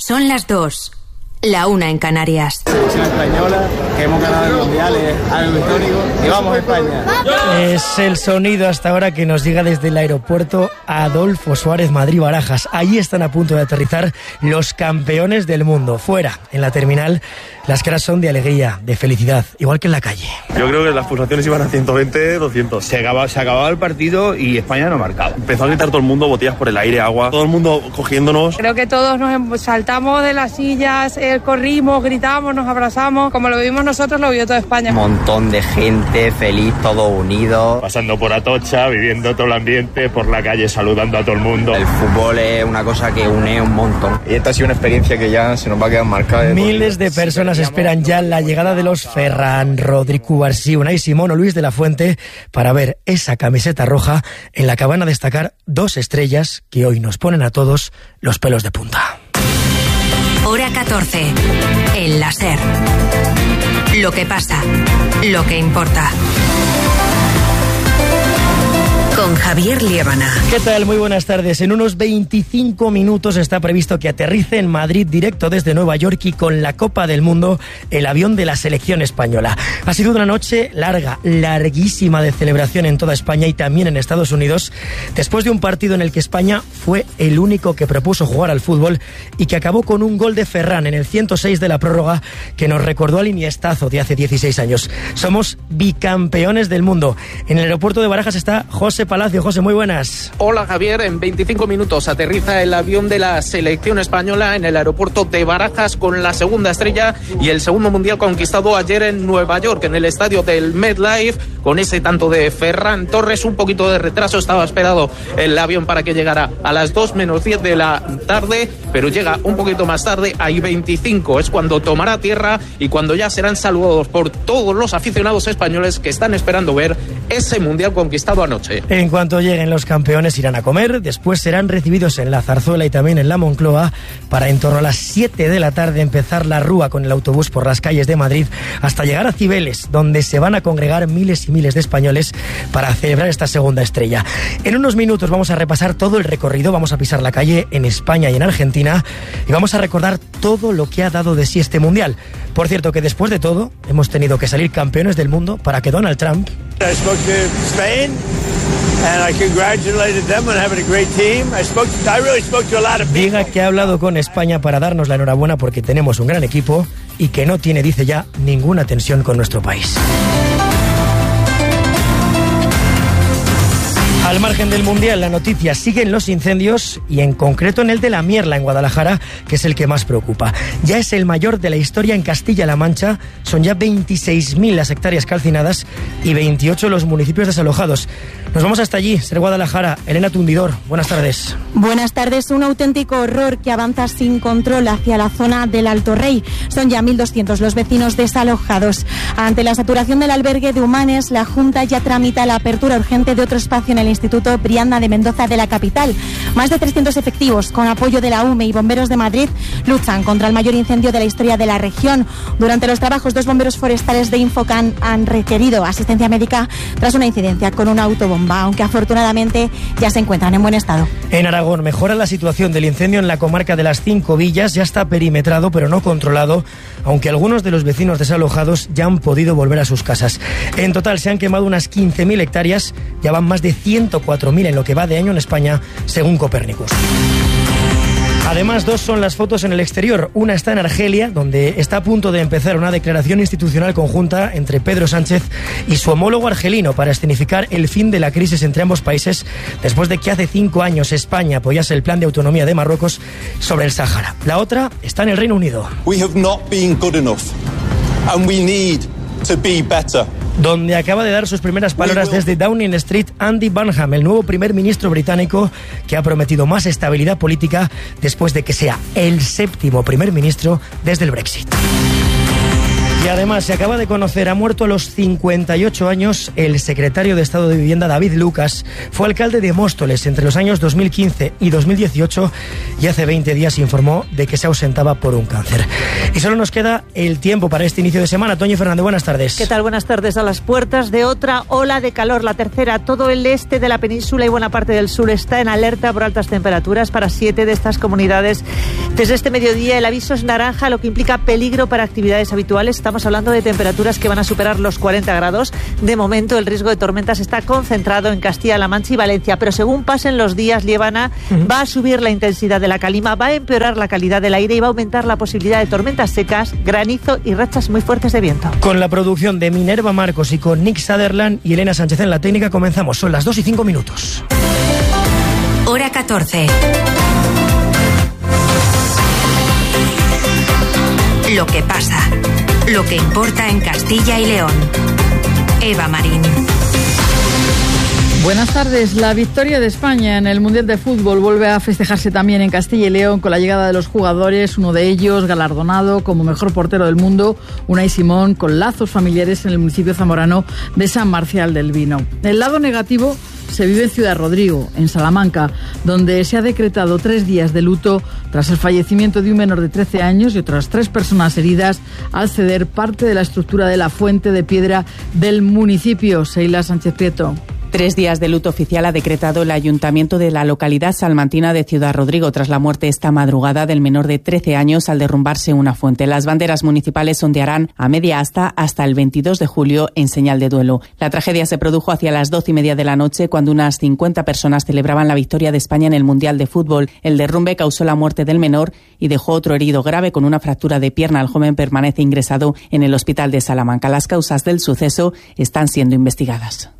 Son las 2, la 1 en Canarias. Selección española, que hemos ganado el Mundial, es algo histórico, y vamos a España. Es el sonido hasta ahora que nos llega desde el aeropuerto Adolfo Suárez Madrid-Barajas. Allí están a punto de aterrizar los campeones del mundo. Fuera, en la terminal, las caras son de alegría, de felicidad, igual que en la calle. Yo creo que las pulsaciones iban a 120, 200. Se acababa el partido y España no marcaba. Empezó a gritar todo el mundo, botellas por el aire, agua, todo el mundo cogiéndonos. Creo que todos nos saltamos de las sillas, corrimos, gritamos, nos abrazamos. Como lo vivimos nosotros, lo vivió toda España. Un montón de gente feliz, todo unido. Pasando por Atocha, viviendo todo el ambiente, por la calle saludando a todo el mundo. El fútbol es una cosa que une un montón. Y esta ha sido una experiencia que ya se nos va a quedar marcada. Miles de personas esperan ya la llegada de los Ferran, Rodri, Cubarsí, Unai Simón o Luis de la Fuente para ver esa camiseta roja en la que van a destacar dos estrellas que hoy nos ponen a todos los pelos de punta. Hora 14, el láser. Lo que pasa, lo que importa. Con Javier Liébana. ¿Qué tal? Muy buenas tardes. En unos 25 minutos está previsto que aterrice en Madrid directo desde Nueva York y con la Copa del Mundo el avión de la selección española. Ha sido una noche larga, larguísima de celebración en toda España y también en Estados Unidos, después de un partido en el que España fue el único que propuso jugar al fútbol y que acabó con un gol de Ferran en el 106 de la prórroga que nos recordó al Iniestazo de hace 16 años. Somos bicampeones del mundo. En el aeropuerto de Barajas está José Palacio. José, muy buenas. Hola Javier, en 25 minutos aterriza el avión de la selección española en el aeropuerto de Barajas con la segunda estrella y el segundo mundial conquistado ayer en Nueva York, en el estadio del MetLife, con ese tanto de Ferran Torres. Un poquito de retraso, estaba esperado el avión para que llegara a las 2 menos 10 de la tarde, pero llega un poquito más tarde, hay 25, es cuando tomará tierra y cuando ya serán saludados por todos los aficionados españoles que están esperando ver ese mundial conquistado anoche. En cuanto lleguen los campeones irán a comer, después serán recibidos en la Zarzuela y también en la Moncloa para en torno a las 7 de la tarde empezar la rúa con el autobús por las calles de Madrid hasta llegar a Cibeles, donde se van a congregar miles y miles de españoles para celebrar esta segunda estrella. En unos minutos vamos a repasar todo el recorrido, vamos a pisar la calle en España y en Argentina y vamos a recordar todo lo que ha dado de sí este mundial. Por cierto, que después de todo hemos tenido que salir campeones del mundo para que Donald Trump diga que ha hablado con España para darnos la enhorabuena porque tenemos un gran equipo y que no tiene, dice ya, ninguna tensión con nuestro país. Al margen del Mundial, la noticia sigue en los incendios y en concreto en el de La Mierla, en Guadalajara, que es el que más preocupa. Ya es el mayor de la historia en Castilla-La Mancha, son ya 26.000 las hectáreas calcinadas y 28 los municipios desalojados. Nos vamos hasta allí, Ser Guadalajara. Elena Tundidor, buenas tardes. Buenas tardes. Un auténtico horror que avanza sin control hacia la zona del Alto Rey. Son ya 1.200 los vecinos desalojados. Ante la saturación del albergue de Humanes, la Junta ya tramita la apertura urgente de otro espacio en el Instituto Brianda de Mendoza de la capital. Más de 300 efectivos, con apoyo de la UME y bomberos de Madrid, luchan contra el mayor incendio de la historia de la región. Durante los trabajos, 2 bomberos forestales de Infocan han requerido asistencia médica tras una incidencia con una autobomba, aunque afortunadamente ya se encuentran en buen estado. En Aragón mejora la situación del incendio en la comarca de las 5 Villas. Ya está perimetrado pero no controlado, aunque algunos de los vecinos desalojados ya han podido volver a sus casas. En total se han quemado unas 15.000 hectáreas, ya van más de 104.000 en lo que va de año en España, según Copérnicus. Además, 2 son las fotos en el exterior. Una está en Argelia, donde está a punto de empezar una declaración institucional conjunta entre Pedro Sánchez y su homólogo argelino para escenificar el fin de la crisis entre ambos países, después de que hace 5 años España apoyase el plan de autonomía de Marruecos sobre el Sáhara. La otra está en el Reino Unido. We have not been good enough, and we need to be better. Donde acaba de dar sus primeras palabras desde Downing Street Andy Burnham, el nuevo primer ministro británico que ha prometido más estabilidad política después de que sea el 7º primer ministro desde el Brexit. Y además se acaba de conocer, ha muerto a los 58 años el secretario de Estado de Vivienda David Lucas. Fue alcalde de Móstoles entre los años 2015 y 2018 y hace 20 días informó de que se ausentaba por un cáncer. Y solo nos queda el tiempo para este inicio de semana. Toñi Fernández, buenas tardes. ¿Qué tal? Buenas tardes. A las puertas de otra ola de calor, la tercera. Todo el este de la península y buena parte del sur está en alerta por altas temperaturas. Para 7 de estas comunidades Desde este mediodía el aviso es naranja, lo que implica peligro para actividades habituales. Estamos hablando de temperaturas que van a superar los 40 grados. De momento el riesgo de tormentas está concentrado en Castilla-La Mancha y Valencia, pero según pasen los días, Liébana, va a subir la intensidad de la calima, va a empeorar la calidad del aire y va a aumentar la posibilidad de tormentas secas, granizo y rachas muy fuertes de viento. Con la producción de Minerva Marcos y con Nick Sutherland y Elena Sánchez en la técnica comenzamos. Son las 2:05. Hora 14. Lo que pasa, lo que importa en Castilla y León. Eva Marín. Buenas tardes. La victoria de España en el Mundial de Fútbol vuelve a festejarse también en Castilla y León con la llegada de los jugadores, uno de ellos galardonado como mejor portero del mundo, Unai Simón, con lazos familiares en el municipio zamorano de San Marcial del Vino. El lado negativo se vive en Ciudad Rodrigo, en Salamanca, donde se ha decretado 3 días de luto tras el fallecimiento de un menor de 13 años y otras 3 personas heridas al ceder parte de la estructura de la fuente de piedra del municipio. Seila Sánchez Prieto. 3 días de luto oficial ha decretado el ayuntamiento de la localidad salmantina de Ciudad Rodrigo tras la muerte esta madrugada del menor de 13 años al derrumbarse una fuente. Las banderas municipales ondearán a media asta hasta el 22 de julio en señal de duelo. La tragedia se produjo hacia las 12:30 de la noche cuando unas 50 personas celebraban la victoria de España en el Mundial de Fútbol. El derrumbe causó la muerte del menor y dejó otro herido grave con una fractura de pierna. El joven permanece ingresado en el hospital de Salamanca. Las causas del suceso están siendo investigadas.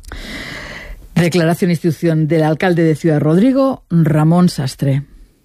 Declaración e institución del alcalde de Ciudad Rodrigo, Ramón Sastre.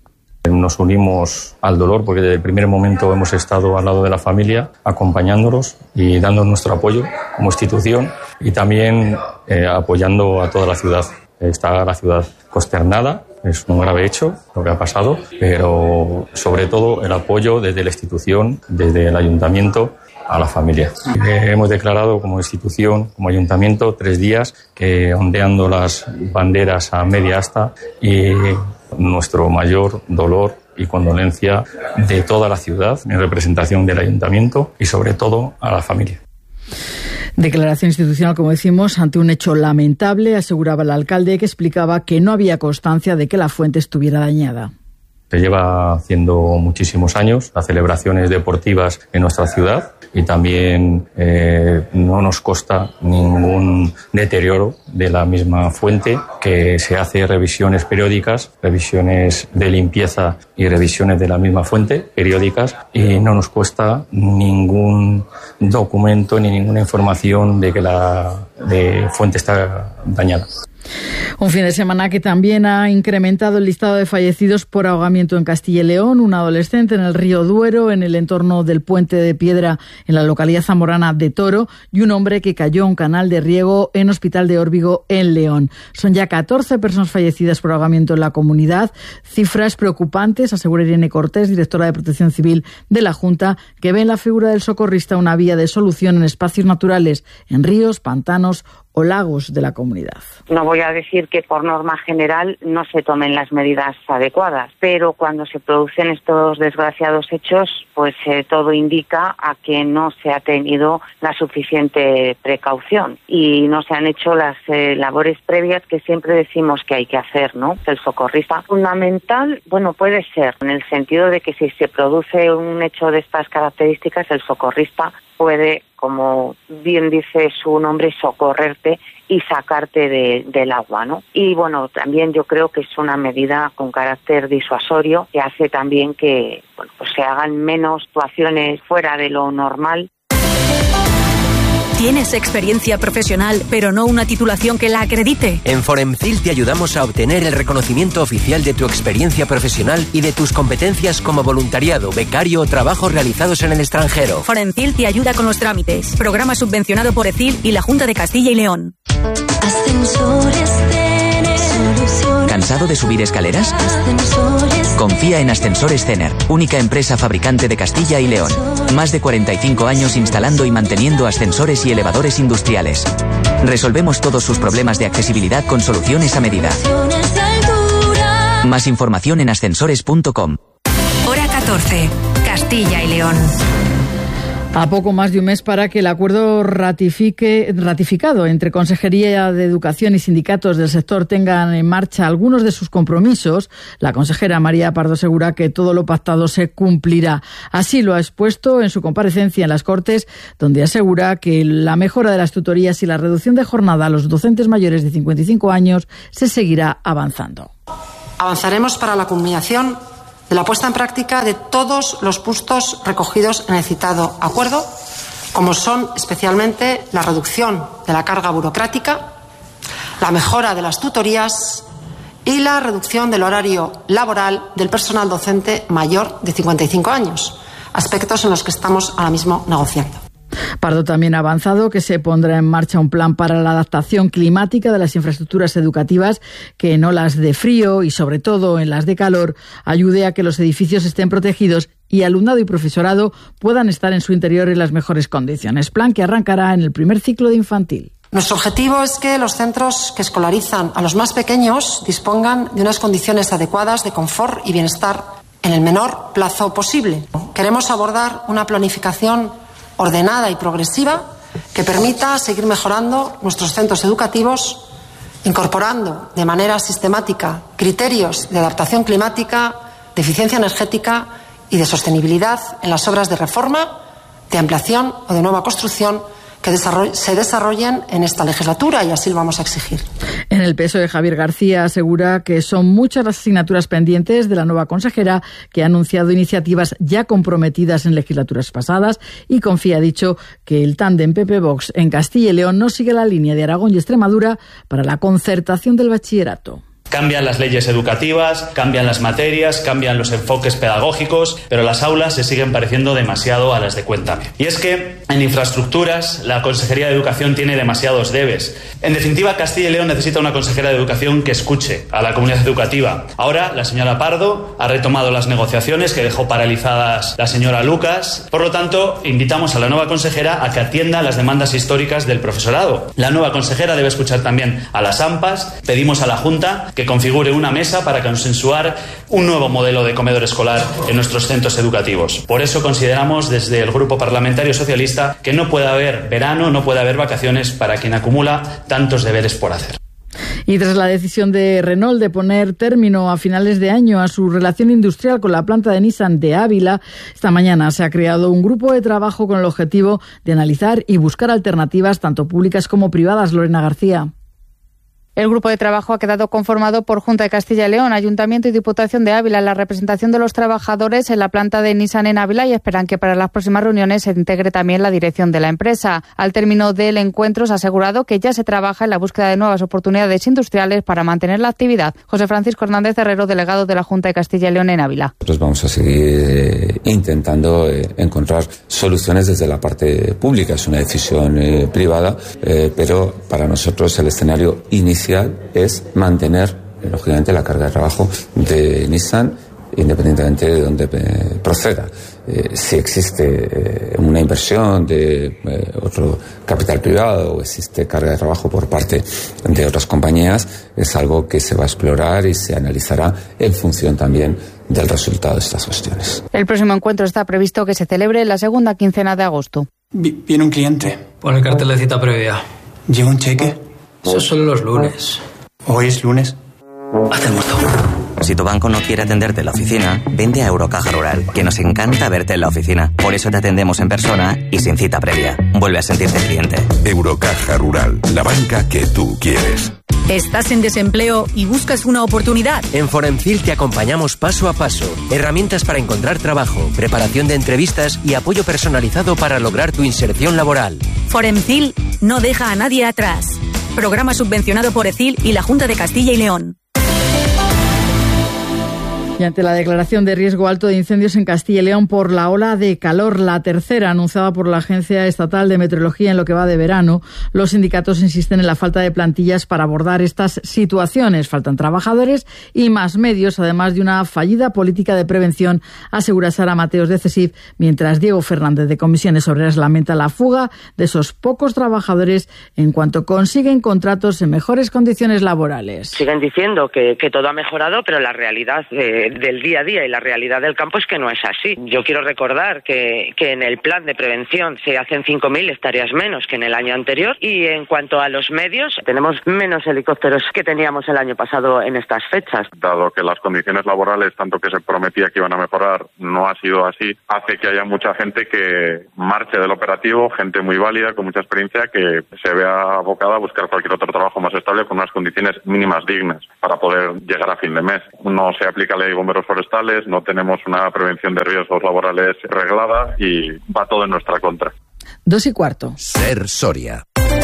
Nos unimos al dolor porque desde el primer momento hemos estado al lado de la familia, acompañándolos y dando nuestro apoyo como institución y también apoyando a toda la ciudad. Está la ciudad consternada, es un grave hecho lo que ha pasado, pero sobre todo el apoyo desde la institución, desde el ayuntamiento, a la familia. Hemos declarado como institución, como ayuntamiento, 3 días ondeando las banderas a media asta y nuestro mayor dolor y condolencia de toda la ciudad en representación del ayuntamiento y sobre todo a la familia. Declaración institucional, como decimos, ante un hecho lamentable, aseguraba el alcalde, que explicaba que no había constancia de que la fuente estuviera dañada. Se lleva haciendo muchísimos años las celebraciones deportivas en nuestra ciudad y también no nos consta ningún deterioro de la misma fuente, que se hace revisiones periódicas, revisiones de limpieza y revisiones de la misma fuente periódicas y no nos consta ningún documento ni ninguna información de que la fuente está dañada. Un fin de semana que también ha incrementado el listado de fallecidos por ahogamiento en Castilla y León. Un adolescente en el río Duero, en el entorno del puente de piedra en la localidad zamorana de Toro, y un hombre que cayó a un canal de riego en Hospital de Órbigo, en León. Son ya 14 personas fallecidas por ahogamiento en la comunidad. Cifras preocupantes, asegura Irene Cortés, directora de Protección Civil de la Junta, que ve en la figura del socorrista una vía de solución en espacios naturales, en ríos, pantanos o lagos de la comunidad. No voy a decir que por norma general no se tomen las medidas adecuadas, pero cuando se producen estos desgraciados hechos, pues todo indica a que no se ha tenido la suficiente precaución y no se han hecho las labores previas que siempre decimos que hay que hacer, ¿no? El socorrista fundamental, bueno, puede ser en el sentido de que si se produce un hecho de estas características, el socorrista puede, como bien dice su nombre, socorrerte y sacarte del agua, ¿no? Y bueno, también yo creo que es una medida con carácter disuasorio que hace también que pues se hagan menos actuaciones fuera de lo normal. ¿Tienes experiencia profesional, pero no una titulación que la acredite? En Foremcil te ayudamos a obtener el reconocimiento oficial de tu experiencia profesional y de tus competencias como voluntariado, becario o trabajos realizados en el extranjero. Foremcil te ayuda con los trámites. Programa subvencionado por ECIL y la Junta de Castilla y León. ¿Cansado de subir escaleras? Confía en Ascensores Cener, única empresa fabricante de Castilla y León. Más de 45 años instalando y manteniendo ascensores y elevadores industriales. Resolvemos todos sus problemas de accesibilidad con soluciones a medida. Más información en ascensores.com. Hora 14, Castilla y León. A poco más de un mes para que el acuerdo ratificado entre Consejería de Educación y sindicatos del sector tengan en marcha algunos de sus compromisos, la consejera María Pardo asegura que todo lo pactado se cumplirá. Así lo ha expuesto en su comparecencia en las Cortes, donde asegura que la mejora de las tutorías y la reducción de jornada a los docentes mayores de 55 años se seguirá avanzando. Avanzaremos para la culminación de la puesta en práctica de todos los puntos recogidos en el citado acuerdo, como son especialmente la reducción de la carga burocrática, la mejora de las tutorías y la reducción del horario laboral del personal docente mayor de 55 años, aspectos en los que estamos ahora mismo negociando. Pardo también ha avanzado que se pondrá en marcha un plan para la adaptación climática de las infraestructuras educativas que en olas de frío y sobre todo en las de calor ayude a que los edificios estén protegidos y alumnado y profesorado puedan estar en su interior en las mejores condiciones. Plan que arrancará en el primer ciclo de infantil. Nuestro objetivo es que los centros que escolarizan a los más pequeños dispongan de unas condiciones adecuadas de confort y bienestar en el menor plazo posible. Queremos abordar una planificación ordenada y progresiva que permita seguir mejorando nuestros centros educativos, incorporando de manera sistemática criterios de adaptación climática, de eficiencia energética y de sostenibilidad en las obras de reforma, de ampliación o de nueva construcción que se desarrollen en esta legislatura, y así lo vamos a exigir. En el PSOE, Javier García asegura que son muchas las asignaturas pendientes de la nueva consejera, que ha anunciado iniciativas ya comprometidas en legislaturas pasadas y confía, ha dicho, que el tándem PP-Vox en Castilla y León no sigue la línea de Aragón y Extremadura para la concertación del bachillerato. Cambian las leyes educativas, cambian las materias, cambian los enfoques pedagógicos, pero las aulas se siguen pareciendo demasiado a las de Cuéntame. Y es que en infraestructuras la Consejería de Educación tiene demasiados debes. En definitiva, Castilla y León necesita una consejera de Educación que escuche a la comunidad educativa. Ahora la señora Pardo ha retomado las negociaciones que dejó paralizadas la señora Lucas. Por lo tanto, invitamos a la nueva consejera a que atienda las demandas históricas del profesorado. La nueva consejera debe escuchar también a las AMPAs. Pedimos a la Junta que configure una mesa para consensuar un nuevo modelo de comedor escolar en nuestros centros educativos. Por eso consideramos desde el Grupo Parlamentario Socialista que no puede haber verano, no puede haber vacaciones para quien acumula tantos deberes por hacer. Y tras la decisión de Renault de poner término a finales de año a su relación industrial con la planta de Nissan de Ávila, esta mañana se ha creado un grupo de trabajo con el objetivo de analizar y buscar alternativas tanto públicas como privadas. Lorena García. El grupo de trabajo ha quedado conformado por Junta de Castilla y León, Ayuntamiento y Diputación de Ávila, la representación de los trabajadores en la planta de Nissan en Ávila, y esperan que para las próximas reuniones se integre también la dirección de la empresa. Al término del encuentro se ha asegurado que ya se trabaja en la búsqueda de nuevas oportunidades industriales para mantener la actividad. José Francisco Hernández Herrero, delegado de la Junta de Castilla y León en Ávila. Nosotros vamos a seguir intentando encontrar soluciones desde la parte pública. Es una decisión privada, pero para nosotros el escenario inicial es mantener, lógicamente, la carga de trabajo de Nissan independientemente de dónde proceda. Si existe una inversión de otro capital privado o existe carga de trabajo por parte de otras compañías, es algo que se va a explorar y se analizará en función también del resultado de estas cuestiones. El próximo encuentro está previsto que se celebre en la segunda quincena de agosto. Viene un cliente. Pon el cartel de cita previa. ¿Llega un cheque? Eso son los lunes. ¿Hoy es lunes? Haz el mozo. Si tu banco no quiere atenderte en la oficina, vente a Eurocaja Rural, que nos encanta verte en la oficina. Por eso te atendemos en persona y sin cita previa. Vuelve a sentirte cliente. Eurocaja Rural, la banca que tú quieres. ¿Estás en desempleo y buscas una oportunidad? En Foremcil te acompañamos paso a paso. Herramientas para encontrar trabajo, preparación de entrevistas y apoyo personalizado para lograr tu inserción laboral. Foremcil no deja a nadie atrás. Programa subvencionado por ECIL y la Junta de Castilla y León. Y ante la declaración de riesgo alto de incendios en Castilla y León por la ola de calor, la tercera anunciada por la Agencia Estatal de Meteorología en lo que va de verano, los sindicatos insisten en la falta de plantillas para abordar estas situaciones. Faltan trabajadores y más medios, además de una fallida política de prevención, asegura Sara Mateos de CESIF, mientras Diego Fernández de Comisiones Obreras lamenta la fuga de esos pocos trabajadores en cuanto consiguen contratos en mejores condiciones laborales. Siguen diciendo que todo ha mejorado, pero la realidad del día a día y la realidad del campo es que no es así. Yo quiero recordar que en el plan de prevención se hacen 5.000 tareas menos que en el año anterior, y en cuanto a los medios, tenemos menos helicópteros que teníamos el año pasado en estas fechas. Dado que las condiciones laborales, tanto que se prometía que iban a mejorar, no ha sido así, hace que haya mucha gente que marche del operativo, gente muy válida, con mucha experiencia, que se vea abocada a buscar cualquier otro trabajo más estable con unas condiciones mínimas dignas para poder llegar a fin de mes. No se aplica la ley de bomberos forestales, no tenemos una prevención de riesgos laborales reglada y va todo en nuestra contra. 2:15. Ser Soria.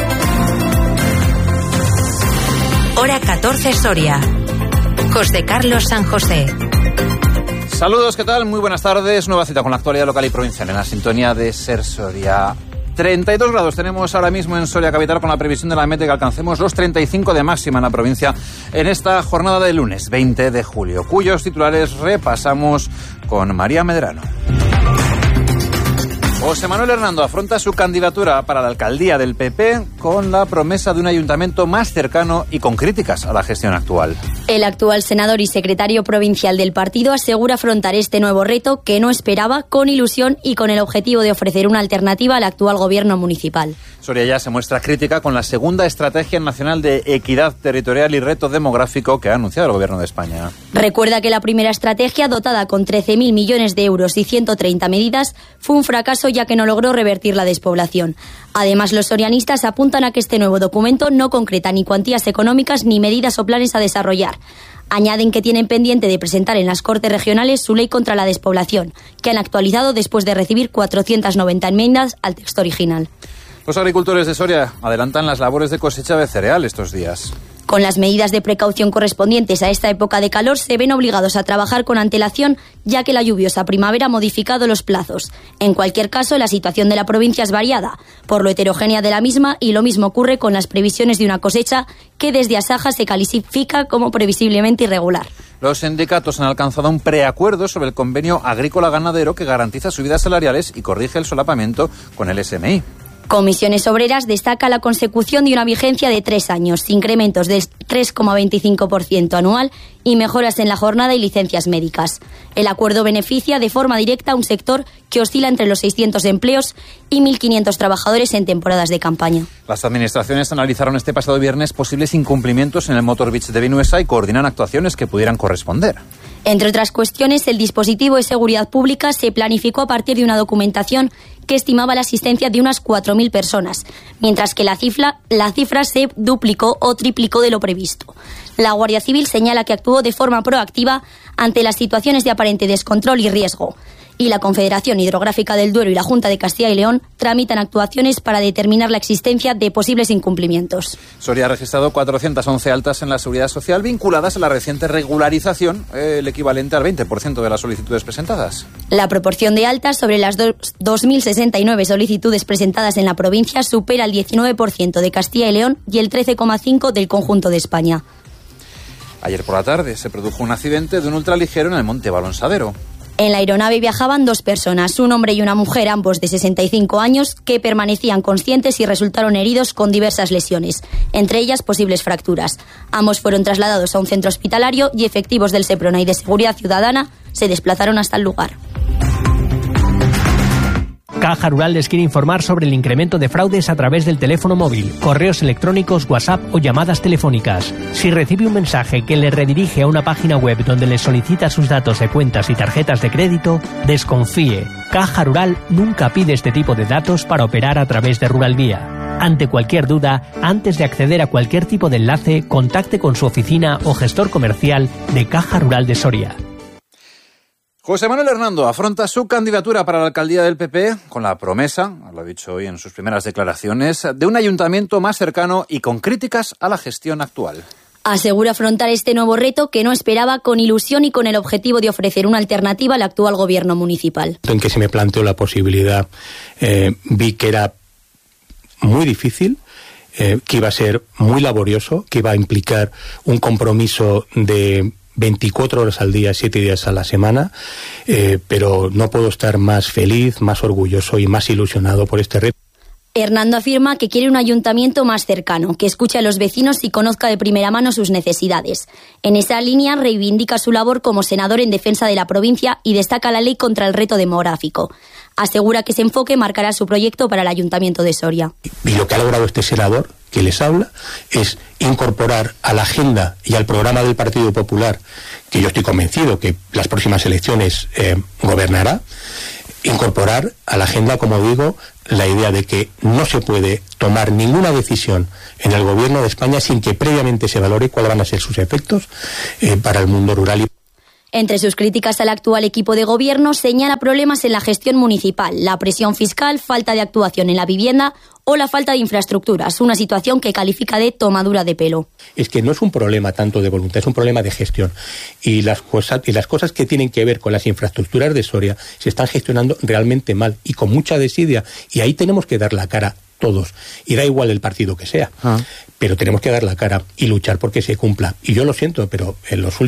Hora 14 Soria. José Carlos San José. Saludos, ¿qué tal? Muy buenas tardes. Nueva cita con la actualidad local y provincial en la sintonía de Ser Soria. 32 grados tenemos ahora mismo en Soria capital, con la previsión de la METE que alcancemos los 35 de máxima en la provincia en esta jornada de lunes 20 de julio, cuyos titulares repasamos con María Medrano. José Manuel Hernando afronta su candidatura para la alcaldía del PP con la promesa de un ayuntamiento más cercano y con críticas a la gestión actual. El actual senador y secretario provincial del partido asegura afrontar este nuevo reto que no esperaba, con ilusión y con el objetivo de ofrecer una alternativa al actual gobierno municipal. Soria ya se muestra crítica con la segunda Estrategia Nacional de Equidad Territorial y Reto Demográfico que ha anunciado el Gobierno de España. Recuerda que la primera estrategia, dotada con 13.000 millones de euros y 130 medidas, fue un fracaso ya que no logró revertir la despoblación. Además, los sorianistas apuntan a que este nuevo documento no concreta ni cuantías económicas ni medidas o planes a desarrollar. Añaden que tienen pendiente de presentar en las Cortes Regionales su ley contra la despoblación, que han actualizado después de recibir 490 enmiendas al texto original. Los agricultores de Soria adelantan las labores de cosecha de cereal estos días. Con las medidas de precaución correspondientes a esta época de calor, se ven obligados a trabajar con antelación, ya que la lluviosa primavera ha modificado los plazos. En cualquier caso, la situación de la provincia es variada, por lo heterogénea de la misma, y lo mismo ocurre con las previsiones de una cosecha que desde Asaja se califica como previsiblemente irregular. Los sindicatos han alcanzado un preacuerdo sobre el convenio agrícola-ganadero que garantiza subidas salariales y corrige el solapamiento con el SMI. Comisiones Obreras destaca la consecución de una vigencia de 3 años, incrementos del 3,25% anual y mejoras en la jornada y licencias médicas. El acuerdo beneficia de forma directa a un sector que oscila entre los 600 empleos y 1.500 trabajadores en temporadas de campaña. Las administraciones analizaron este pasado viernes posibles incumplimientos en el Motor Beach de Vinuesa y coordinan actuaciones que pudieran corresponder. Entre otras cuestiones, el dispositivo de seguridad pública se planificó a partir de una documentación que estimaba la asistencia de unas 4.000 personas, mientras que la cifra se duplicó o triplicó de lo previsto. La Guardia Civil señala que actuó de forma proactiva ante las situaciones de aparente descontrol y riesgo. Y la Confederación Hidrográfica del Duero y la Junta de Castilla y León tramitan actuaciones para determinar la existencia de posibles incumplimientos. Soria ha registrado 411 altas en la Seguridad Social vinculadas a la reciente regularización, el equivalente al 20% de las solicitudes presentadas. La proporción de altas sobre las 2.069 solicitudes presentadas en la provincia supera el 19% de Castilla y León y el 13,5% del conjunto de España. Ayer por la tarde se produjo un accidente de un ultraligero en el Monte Balonsadero. En la aeronave viajaban 2 personas, un hombre y una mujer, ambos de 65 años, que permanecían conscientes y resultaron heridos con diversas lesiones, entre ellas posibles fracturas. Ambos fueron trasladados a un centro hospitalario y efectivos del Seprona y de Seguridad Ciudadana se desplazaron hasta el lugar. Caja Rural les quiere informar sobre el incremento de fraudes a través del teléfono móvil, correos electrónicos, WhatsApp o llamadas telefónicas. Si recibe un mensaje que le redirige a una página web donde le solicita sus datos de cuentas y tarjetas de crédito, desconfíe. Caja Rural nunca pide este tipo de datos para operar a través de Rural Guía. Ante cualquier duda, antes de acceder a cualquier tipo de enlace, contacte con su oficina o gestor comercial de Caja Rural de Soria. José Manuel Hernando afronta su candidatura para la alcaldía del PP con la promesa, lo ha dicho hoy en sus primeras declaraciones, de un ayuntamiento más cercano y con críticas a la gestión actual. Asegura afrontar este nuevo reto que no esperaba, con ilusión y con el objetivo de ofrecer una alternativa al actual gobierno municipal. En que se me planteó la posibilidad, vi que era muy difícil, que iba a ser muy laborioso, que iba a implicar un compromiso de 24 horas al día, 7 días a la semana, pero no puedo estar más feliz, más orgulloso y más ilusionado por este reto. Hernando afirma que quiere un ayuntamiento más cercano, que escuche a los vecinos y conozca de primera mano sus necesidades. En esa línea reivindica su labor como senador en defensa de la provincia y destaca la ley contra el reto demográfico. Asegura que ese enfoque marcará su proyecto para el Ayuntamiento de Soria. Y lo que ha logrado este senador que les habla es incorporar a la agenda y al programa del Partido Popular, que yo estoy convencido que las próximas elecciones gobernará, incorporar a la agenda, como digo, la idea de que no se puede tomar ninguna decisión en el gobierno de España sin que previamente se valore cuáles van a ser sus efectos para el mundo rural. Entre sus críticas al actual equipo de gobierno señala problemas en la gestión municipal, la presión fiscal, falta de actuación en la vivienda o la falta de infraestructuras, una situación que califica de tomadura de pelo. Es que no es un problema tanto de voluntad, es un problema de gestión. Y las cosas que tienen que ver con las infraestructuras de Soria se están gestionando realmente mal y con mucha desidia. Y ahí tenemos que dar la cara todos. Y da igual el partido que sea. Pero tenemos que dar la cara y luchar porque se cumpla. Y yo lo siento, pero en los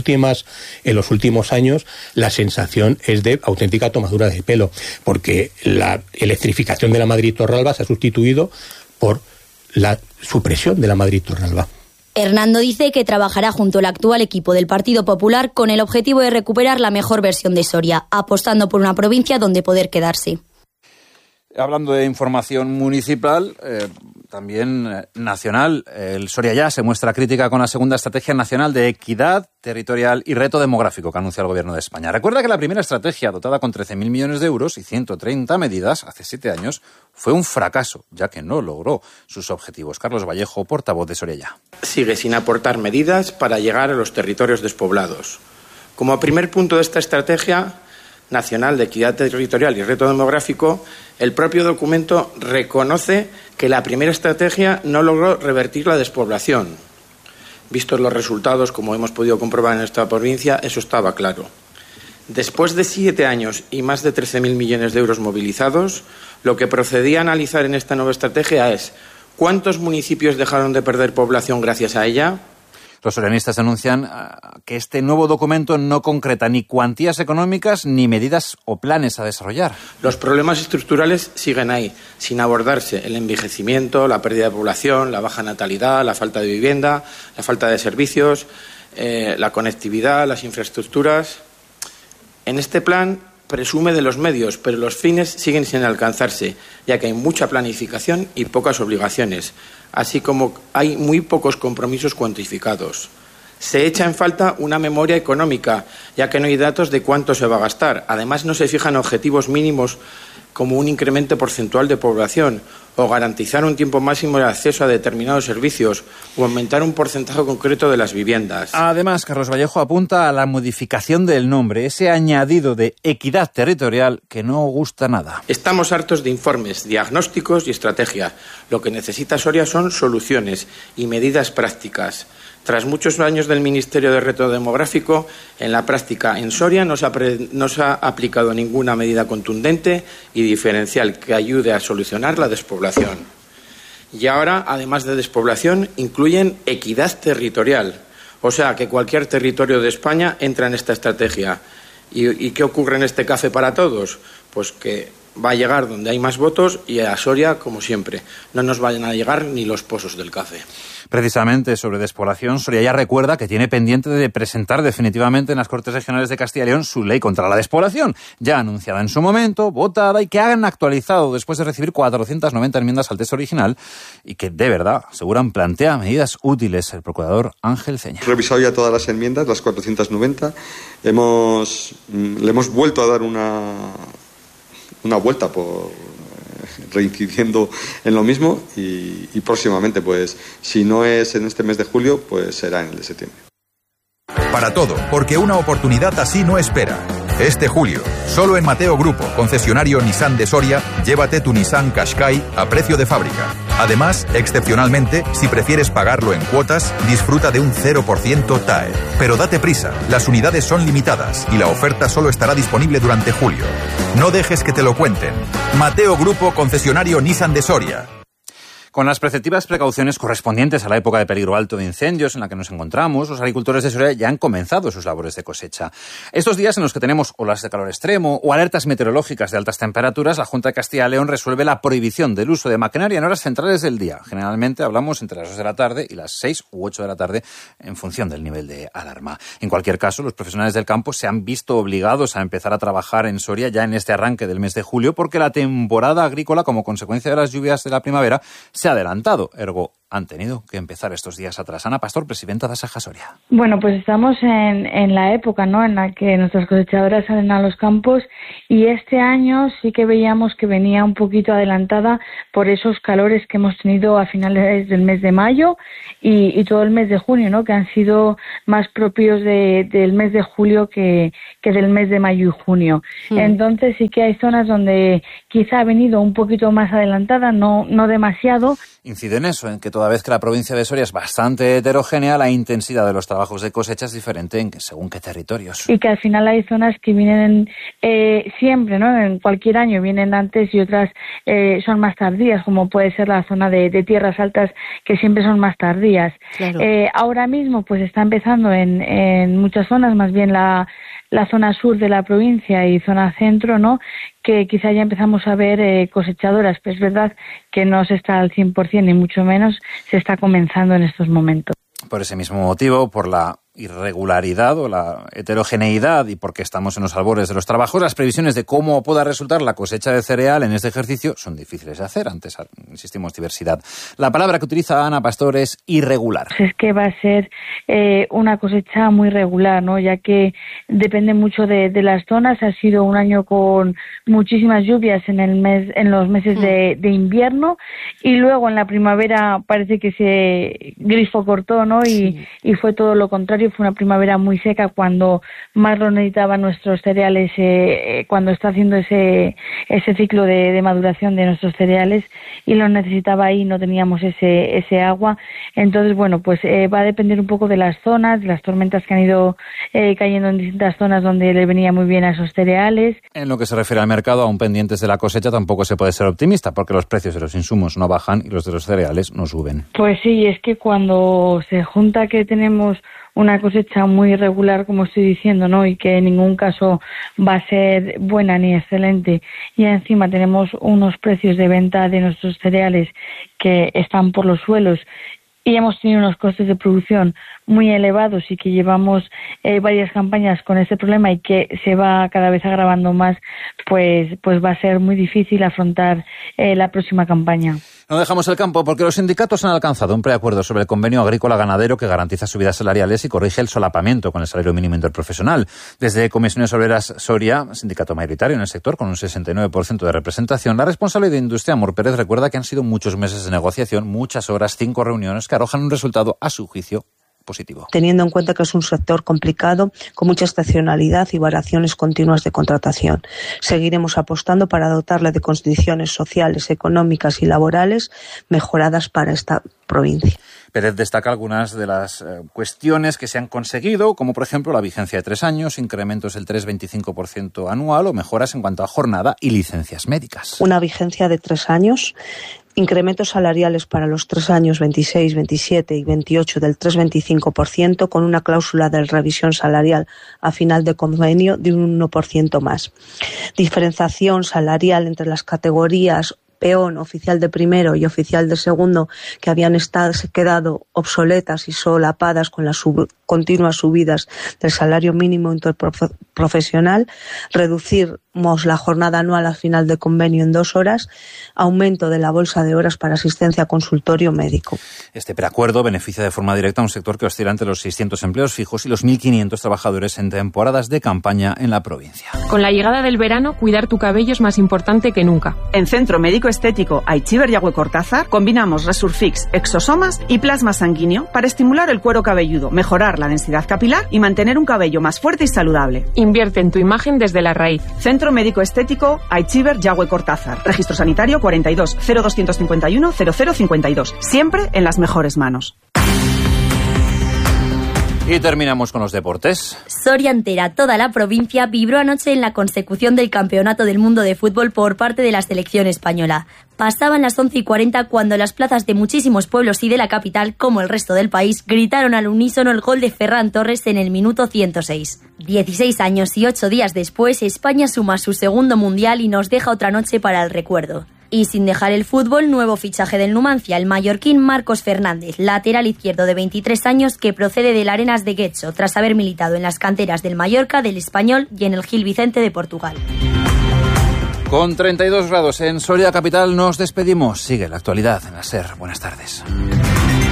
últimos años la sensación es de auténtica tomadura de pelo, porque la electrificación de la Madrid-Torralba se ha sustituido por la supresión de la Madrid-Torralba. Hernando dice que trabajará junto al actual equipo del Partido Popular con el objetivo de recuperar la mejor versión de Soria, apostando por una provincia donde poder quedarse. Hablando de información municipal, también nacional, el Soria Ya se muestra crítica con la segunda estrategia nacional de equidad territorial y reto demográfico que anuncia el Gobierno de España. Recuerda que la primera estrategia, dotada con 13.000 millones de euros y 130 medidas hace 7 años, fue un fracaso, ya que no logró sus objetivos. Carlos Vallejo, portavoz de Soria Ya. Sigue sin aportar medidas para llegar a los territorios despoblados. Como primer punto de esta estrategia nacional de equidad territorial y reto demográfico, el propio documento reconoce que la primera estrategia no logró revertir la despoblación. Vistos los resultados, como hemos podido comprobar en esta provincia, eso estaba claro. Después de 7 años y más de 13.000 millones de euros movilizados, lo que procedía a analizar en esta nueva estrategia es ¿cuántos municipios dejaron de perder población gracias a ella? Los sorianistas anuncian que este nuevo documento no concreta ni cuantías económicas ni medidas o planes a desarrollar. Los problemas estructurales siguen ahí, sin abordarse: el envejecimiento, la pérdida de población, la baja natalidad, la falta de vivienda, la falta de servicios, la conectividad, las infraestructuras. En este plan presume de los medios, pero los fines siguen sin alcanzarse, ya que hay mucha planificación y pocas obligaciones, así como hay muy pocos compromisos cuantificados. Se echa en falta una memoria económica, ya que no hay datos de cuánto se va a gastar. Además, no se fijan objetivos mínimos como un incremento porcentual de población, o garantizar un tiempo máximo de acceso a determinados servicios, o aumentar un porcentaje concreto de las viviendas. Además, Carlos Vallejo apunta a la modificación del nombre, ese añadido de equidad territorial que no gusta nada. Estamos hartos de informes, diagnósticos y estrategias. Lo que necesita Soria son soluciones y medidas prácticas. Tras muchos años del Ministerio de Reto Demográfico, en la práctica en Soria no se ha aplicado ninguna medida contundente y diferencial que ayude a solucionar la despoblación. Y ahora, además de despoblación, incluyen equidad territorial. O sea, que cualquier territorio de España entra en esta estrategia. ¿Y qué ocurre en este café para todos? Pues que va a llegar donde hay más votos y a Soria, como siempre. No nos vayan a llegar ni los pozos del café. Precisamente sobre despoblación, Soria Ya recuerda que tiene pendiente de presentar definitivamente en las Cortes Regionales de Castilla y León su ley contra la despoblación, ya anunciada en su momento, votada y que han actualizado después de recibir 490 enmiendas al texto original y que de verdad, aseguran, plantea medidas útiles. El procurador Ángel Ceña. He revisado ya todas las enmiendas, las 490. Le hemos vuelto a dar una vuelta reincidiendo en lo mismo y próximamente, pues si no es en este mes de julio, pues será en el de septiembre. Para todo, porque una oportunidad así no espera. Este julio, solo en Mateo Grupo, concesionario Nissan de Soria, llévate tu Nissan Qashqai a precio de fábrica. Además, excepcionalmente, si prefieres pagarlo en cuotas, disfruta de un 0% TAE. Pero date prisa, las unidades son limitadas y la oferta solo estará disponible durante julio. No dejes que te lo cuenten. Mateo Grupo, concesionario Nissan de Soria. Con las preceptivas precauciones correspondientes a la época de peligro alto de incendios en la que nos encontramos, los agricultores de Soria ya han comenzado sus labores de cosecha. Estos días en los que tenemos olas de calor extremo o alertas meteorológicas de altas temperaturas, la Junta de Castilla y León resuelve la prohibición del uso de maquinaria en horas centrales del día. Generalmente hablamos entre las 2 de la tarde y las 6 u 8 de la tarde en función del nivel de alarma. En cualquier caso, los profesionales del campo se han visto obligados a empezar a trabajar en Soria ya en este arranque del mes de julio porque la temporada agrícola, como consecuencia de las lluvias de la primavera, se ha adelantado. Ergo, han tenido que empezar estos días atrás. Ana Pastor, presidenta de Asaja Soria. Bueno, pues estamos en la época, ¿no?, en la que nuestras cosechadoras salen a los campos, y este año sí que veíamos que venía un poquito adelantada por esos calores que hemos tenido a finales del mes de mayo y todo el mes de junio, ¿no?, que han sido más propios del mes de julio que del mes de mayo y junio. Entonces sí que hay zonas donde quizá ha venido un poquito más adelantada, no demasiado. Incide en eso, en que toda vez que la provincia de Soria es bastante heterogénea, la intensidad de los trabajos de cosecha es diferente según qué territorios. Y que al final hay zonas que vienen siempre, ¿no?, en cualquier año vienen antes y otras son más tardías, como puede ser la zona de tierras altas, que siempre son más tardías. Claro. Ahora mismo pues está empezando en muchas zonas, más bien la zona sur de la provincia y zona centro, ¿no?, que quizá ya empezamos a ver cosechadoras, pero es verdad que no se está al 100%, ni mucho menos se está comenzando en estos momentos. Por ese mismo motivo, por la irregularidad o la heterogeneidad y porque estamos en los albores de los trabajos, las previsiones de cómo pueda resultar la cosecha de cereal en este ejercicio son difíciles de hacer. Antes insistimos, diversidad. La palabra que utiliza Ana Pastor es irregular. Es que va a ser una cosecha muy regular, ¿no?, ya que depende mucho de las zonas. Ha sido un año con muchísimas lluvias en los meses de invierno, y luego en la primavera parece que ese grifo cortó, ¿no?, y fue todo lo contrario. Fue una primavera muy seca cuando más lo necesitaban nuestros cereales, cuando está haciendo ese ciclo de maduración de nuestros cereales, y lo necesitaba ahí, no teníamos ese agua. Entonces, bueno, pues va a depender un poco de las zonas, de las tormentas que han ido cayendo en distintas zonas donde le venía muy bien a esos cereales. En lo que se refiere al mercado, aún pendientes de la cosecha, tampoco se puede ser optimista, porque los precios de los insumos no bajan y los de los cereales no suben. Pues sí, es que cuando se junta que tenemos una cosecha muy irregular, como estoy diciendo, ¿no?, y que en ningún caso va a ser buena ni excelente, y encima tenemos unos precios de venta de nuestros cereales que están por los suelos, y hemos tenido unos costes de producción muy elevados y que llevamos varias campañas con este problema y que se va cada vez agravando más, pues va a ser muy difícil afrontar la próxima campaña. No dejamos el campo porque los sindicatos han alcanzado un preacuerdo sobre el convenio agrícola-ganadero que garantiza subidas salariales y corrige el solapamiento con el salario mínimo interprofesional. Desde Comisiones Obreras Soria, sindicato mayoritario en el sector con un 69% de representación, la responsable de Industria, Amor Pérez, recuerda que han sido muchos meses de negociación, muchas horas, 5 reuniones que arrojan un resultado, a su juicio, positivo. Teniendo en cuenta que es un sector complicado, con mucha estacionalidad y variaciones continuas de contratación. Seguiremos apostando para dotarle de condiciones sociales, económicas y laborales mejoradas para esta provincia. Pérez destaca algunas de las cuestiones que se han conseguido, como por ejemplo la vigencia de 3 años, incrementos del 3,25% anual o mejoras en cuanto a jornada y licencias médicas. Una vigencia de 3 años, incrementos salariales para los 3 años 26, 27 y 28 del 3,25%, con una cláusula de revisión salarial a final de convenio de un 1% más. Diferenciación salarial entre las categorías peón, oficial de primero y oficial de segundo, que habían quedado obsoletas y solapadas con las continuas subidas del salario mínimo interprofesional, reducimos la jornada anual a final de convenio en 2 horas, aumento de la bolsa de horas para asistencia a consultorio médico. Este preacuerdo beneficia de forma directa a un sector que oscila entre los 600 empleos fijos y los 1.500 trabajadores en temporadas de campaña en la provincia. Con la llegada del verano, cuidar tu cabello es más importante que nunca. En Centro Médico Estético Aichiber Yagüe Cortázar combinamos Resurfix, exosomas y plasma sanguíneo para estimular el cuero cabelludo, mejorar la densidad capilar y mantener un cabello más fuerte y saludable. Invierte en tu imagen desde la raíz. Centro Médico Estético Aichiber Yagüe Cortázar. Registro sanitario 42 0251 0052. Siempre en las mejores manos. Y terminamos con los deportes. Soria entera, toda la provincia, vibró anoche en la consecución del Campeonato del Mundo de Fútbol por parte de la selección española. Pasaban las 11:40 cuando las plazas de muchísimos pueblos y de la capital, como el resto del país, gritaron al unísono el gol de Ferran Torres en el minuto 106. 16 años y 8 días después, España suma su segundo mundial y nos deja otra noche para el recuerdo. Y sin dejar el fútbol, nuevo fichaje del Numancia, el mallorquín Marcos Fernández, lateral izquierdo de 23 años que procede del Arenas de Guecho, tras haber militado en las canteras del Mallorca, del Español y en el Gil Vicente de Portugal. Con 32 grados en Soria capital nos despedimos. Sigue la actualidad en la SER. Buenas tardes.